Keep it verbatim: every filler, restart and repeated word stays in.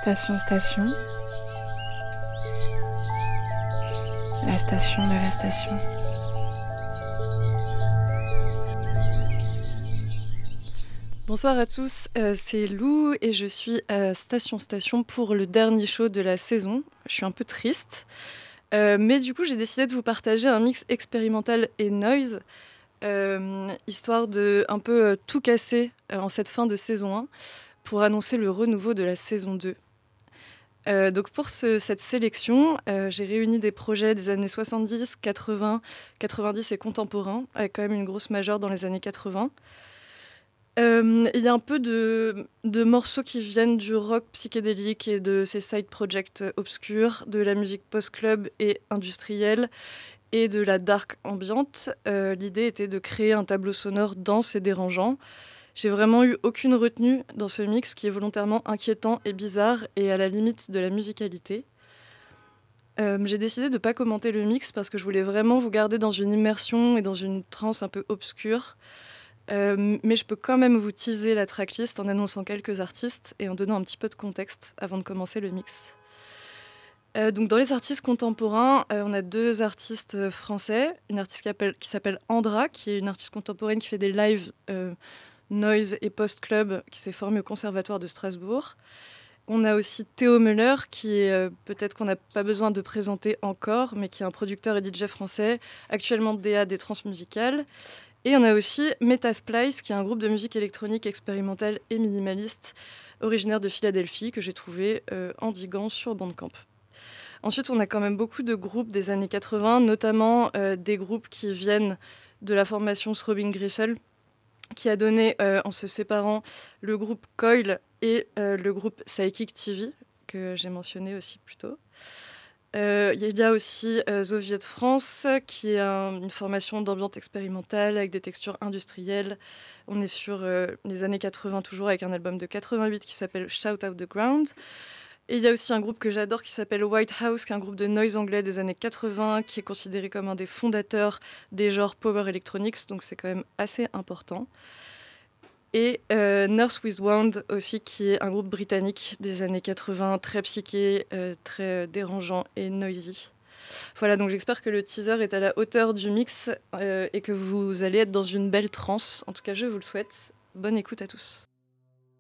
Station Station, la station de la station. Bonsoir à tous, euh, c'est Lou et je suis à Station Station pour le dernier show de la saison. Je suis un peu triste, euh, mais du coup j'ai décidé de vous partager un mix expérimental et noise, euh, histoire de un peu euh, tout casser euh, en cette fin de saison un pour annoncer le renouveau de la saison deux. Euh, donc pour ce- cette sélection, euh, j'ai réuni des projets des années soixante-dix, quatre-vingts, quatre-vingt-dix et contemporains, avec quand même une grosse majeure dans les années quatre-vingts. Euh, il y a un peu de, de morceaux qui viennent du rock psychédélique et de ces side projects obscurs, de la musique post-club et industrielle et de la dark ambiante. Euh, l'idée était de créer un tableau sonore dense et dérangeant. J'ai vraiment eu aucune retenue dans ce mix qui est volontairement inquiétant et bizarre et à la limite de la musicalité. Euh, j'ai décidé de ne pas commenter le mix parce que je voulais vraiment vous garder dans une immersion et dans une transe un peu obscure. Euh, mais je peux quand même vous teaser la tracklist en annonçant quelques artistes et en donnant un petit peu de contexte avant de commencer le mix. Euh, donc dans les artistes contemporains, euh, on a deux artistes français. Une artiste qui, appelle- qui s'appelle Andra, qui est une artiste contemporaine qui fait des lives euh, noise et post-club, qui s'est formée au Conservatoire de Strasbourg. On a aussi Théo Muller, qui est euh, peut-être qu'on n'a pas besoin de présenter encore, mais qui est un producteur et D J français, actuellement D A des transmusicales. Et on a aussi Metasplice, qui est un groupe de musique électronique expérimentale et minimaliste, originaire de Philadelphie, que j'ai trouvé euh, endiguant sur Bandcamp. Ensuite, on a quand même beaucoup de groupes des années quatre-vingts, notamment euh, des groupes qui viennent de la formation Throbbing Gristle, qui a donné, euh, en se séparant, le groupe Coil et euh, le groupe Psychic T V, que j'ai mentionné aussi plus tôt. Euh, il y a aussi euh, Zoviet France, qui est un- une formation d'ambiance expérimentale avec des textures industrielles. On est sur euh, les années quatre-vingts toujours, avec un album de quatre-vingt-huit qui s'appelle Shout Out the Ground. Et il y a aussi un groupe que j'adore qui s'appelle White House, qui est un groupe de noise anglais des années quatre-vingts, qui est considéré comme un des fondateurs des genres power electronics, donc c'est quand même assez important. Et euh, Nurse with Wound aussi, qui est un groupe britannique des années quatre-vingts, très psyché, euh, très euh, dérangeant et noisy. Voilà, donc j'espère que le teaser est à la hauteur du mix euh, et que vous allez être dans une belle transe. En tout cas, je vous le souhaite. Bonne écoute à tous.